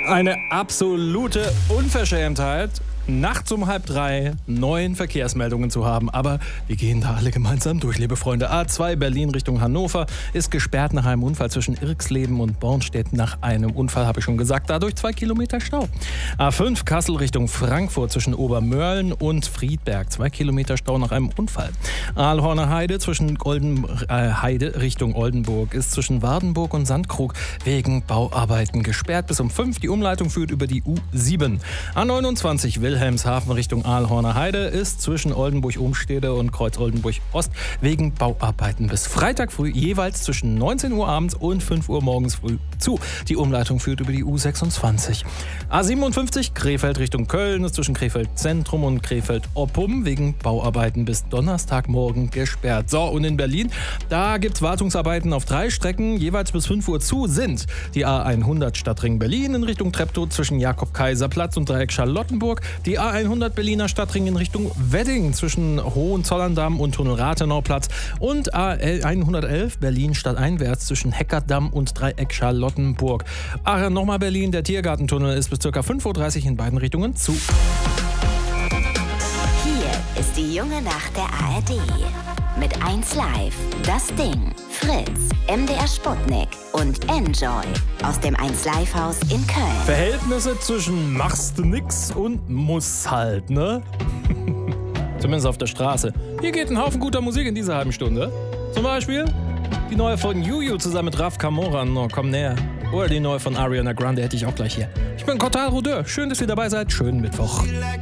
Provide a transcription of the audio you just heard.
Eine absolute Unverschämtheit, nachts um 2:30 9 Verkehrsmeldungen zu haben. Aber wir gehen da alle gemeinsam durch, liebe Freunde. A2 Berlin Richtung Hannover ist gesperrt nach einem Unfall zwischen Irxleben und Bornstedt. Nach einem Unfall, habe ich schon gesagt, dadurch 2 Kilometer Stau. A5 Kassel Richtung Frankfurt zwischen Obermörlen und Friedberg. 2 Kilometer Stau nach einem Unfall. Aalhorner Heide zwischen Heide Richtung Oldenburg ist zwischen Wardenburg und Sandkrug wegen Bauarbeiten gesperrt. Bis um 5 die Umleitung führt über die U7. A29 Wilhelmshaven Richtung Aalhorner Heide ist zwischen Oldenburg-Umstede und Kreuz-Oldenburg-Ost wegen Bauarbeiten bis Freitag früh jeweils zwischen 19 Uhr abends und 5 Uhr morgens früh zu. Die Umleitung führt über die U26. A57 Krefeld Richtung Köln ist zwischen Krefeld Zentrum und Krefeld Oppum wegen Bauarbeiten bis Donnerstagmorgen gesperrt. So, und in Berlin, da gibt's Wartungsarbeiten auf 3 Strecken, jeweils bis 5 Uhr zu sind die A100 Stadtring Berlin in Richtung Treptow zwischen Jakob-Kaiser-Platz und Dreieck Charlottenburg, die A100 Berliner Stadtring in Richtung Wedding zwischen Hohenzollern-Damm und Tunnel Rathenauplatz und A111 Berlin stadteinwärts zwischen Heckerdamm und Dreieck Charlottenburg. Ach, nochmal Berlin, der Tiergartentunnel ist bis ca. 5:30 Uhr in beiden Richtungen zu. Hier ist die junge Nacht der ARD. Mit 1Live, Das Ding, Fritz, MDR Sputnik und Enjoy aus dem 1Live-Haus in Köln. Verhältnisse zwischen machst du nix und muss halt, ne? Zumindest auf der Straße. Hier geht ein Haufen guter Musik in dieser halben Stunde. Zum Beispiel die neue von Juju zusammen mit Raf Kamora, no, komm näher. Oder die neue von Ariana Grande hätte ich auch gleich hier. Ich bin Cortal Rodeur. Schön, dass ihr dabei seid. Schönen Mittwoch.